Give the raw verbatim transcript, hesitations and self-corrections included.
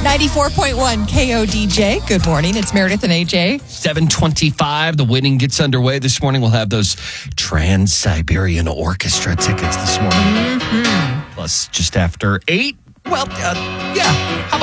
ninety-four point one K O D J. Good morning. It's Meredith and A J. seven twenty-five. The winning gets underway this morning. We'll have those Trans-Siberian Orchestra tickets this morning. Mm-hmm. Plus, just after eight. Well, uh, yeah. How about